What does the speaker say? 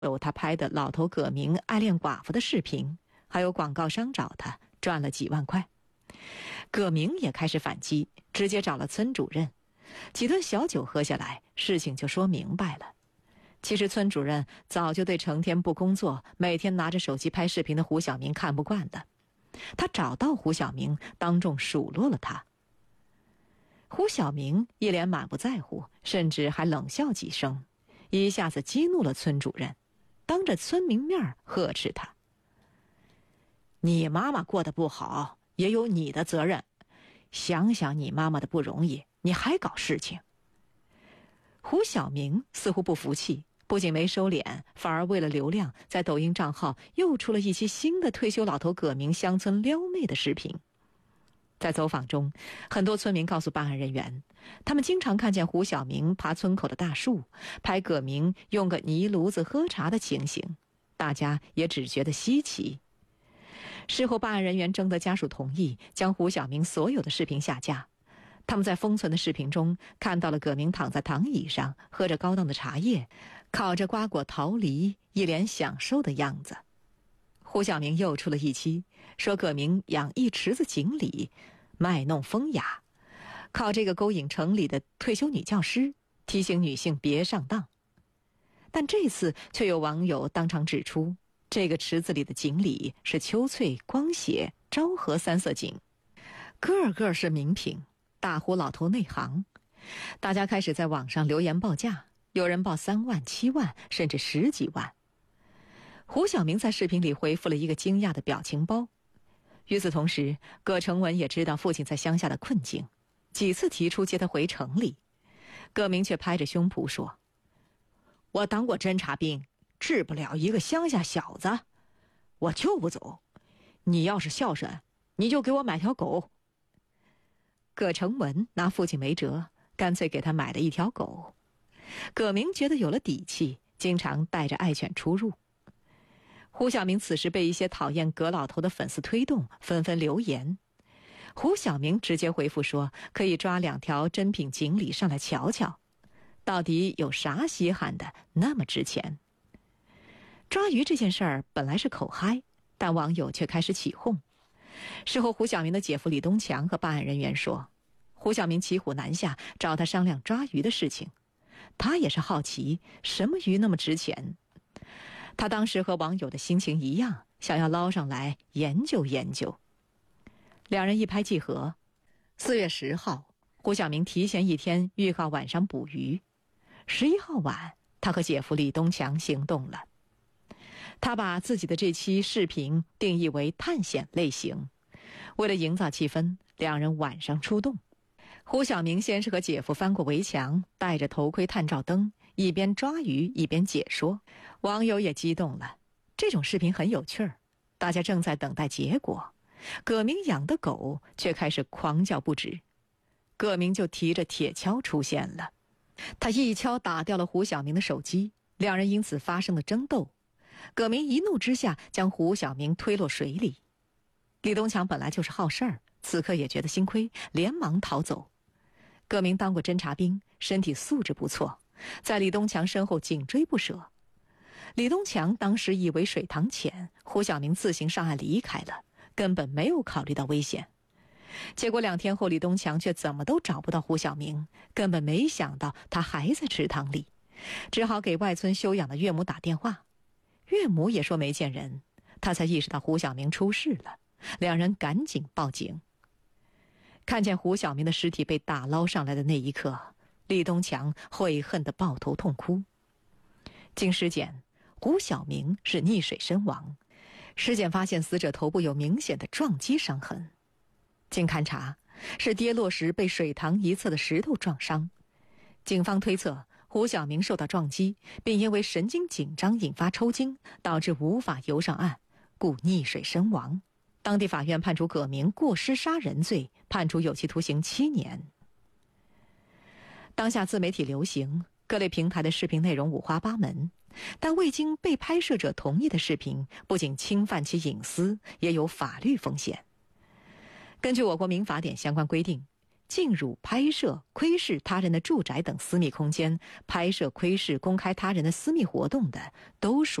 有他拍的老头葛明爱恋寡妇的视频，还有广告商找他赚了几万块。葛明也开始反击，直接找了村主任。几顿小酒喝下来，事情就说明白了。其实村主任早就对成天不工作，每天拿着手机拍视频的胡晓明看不惯了。他找到胡晓明，当众数落了他。胡晓明一脸满不在乎，甚至还冷笑几声，一下子激怒了村主任，当着村民面呵斥他：你妈妈过得不好，也有你的责任，想想你妈妈的不容易，你还搞事情。胡晓明似乎不服气，不仅没收敛，反而为了流量，在抖音账号又出了一期新的退休老头葛明乡村撩妹的视频。在走访中，很多村民告诉办案人员，他们经常看见胡晓明爬村口的大树，拍葛明用个泥炉子喝茶的情形，大家也只觉得稀奇。事后办案人员征得家属同意，将胡晓明所有的视频下架。他们在封存的视频中看到了葛明躺在躺椅上，喝着高档的茶叶，烤着瓜果桃梨，一脸享受的样子。胡晓明又出了一期，说葛明养一池子锦鲤，卖弄风雅，靠这个勾引城里的退休女教师，提醒女性别上当。但这次却有网友当场指出，这个池子里的锦鲤是秋翠、光血、昭和三色锦，个个是名品，大呼老头内行。大家开始在网上留言报价，有人报3万、7万，甚至10几万。胡晓明在视频里回复了一个惊讶的表情包。与此同时，葛成文也知道父亲在乡下的困境，几次提出接他回城里。葛明却拍着胸脯说：我当过侦察兵，治不了一个乡下小子，我就不走。你要是孝顺，你就给我买条狗。葛成文拿父亲没辙，干脆给他买了一条狗。葛明觉得有了底气，经常带着爱犬出入。胡晓明此时被一些讨厌葛老头的粉丝推动，纷纷留言。胡晓明直接回复说，可以抓2条珍品锦鲤上来瞧瞧，到底有啥稀罕的那么值钱。抓鱼这件事儿本来是口嗨，但网友却开始起哄。事后胡晓明的姐夫李东强和办案人员说，胡晓明骑虎难下，找他商量抓鱼的事情。他也是好奇，什么鱼那么值钱？他当时和网友的心情一样，想要捞上来研究研究。两人一拍即合。4月10号，胡晓明提前1天预告晚上捕鱼。11号晚，他和姐夫李东强行动了。他把自己的这期视频定义为探险类型。为了营造气氛，两人晚上出动。胡晓明先是和姐夫翻过围墙，戴着头盔探照灯，一边抓鱼一边解说。网友也激动了，这种视频很有趣儿。大家正在等待结果，葛明养的狗却开始狂叫不止。葛明就提着铁锹出现了，他一锹打掉了胡晓明的手机，两人因此发生了争斗。葛明一怒之下将胡晓明推落水里。李东强本来就是好事儿，此刻也觉得心亏，连忙逃走。葛明当过侦察兵，身体素质不错，在李东强身后紧追不舍。李东强当时以为水塘浅，胡晓明自行上岸离开了，根本没有考虑到危险。结果2天后，李东强却怎么都找不到胡晓明，根本没想到他还在池塘里，只好给外村休养的岳母打电话。岳母也说没见人，他才意识到胡晓明出事了，两人赶紧报警。看见胡晓明的尸体被打捞上来的那一刻，李东强悔恨地抱头痛哭。经尸检，胡晓明是溺水身亡，尸检发现死者头部有明显的撞击伤痕。经勘查，是跌落时被水塘一侧的石头撞伤。警方推测，胡晓明受到撞击，并因为神经紧张引发抽筋，导致无法游上岸，故溺水身亡。当地法院判处葛明过失杀人罪，判处有期徒刑7年。当下自媒体流行，各类平台的视频内容五花八门，但未经被拍摄者同意的视频，不仅侵犯其隐私，也有法律风险。根据我国民法典相关规定， 进入、拍摄、窥视他人的住宅等私密空间，拍摄、窥视、公开他人的私密活动的，都属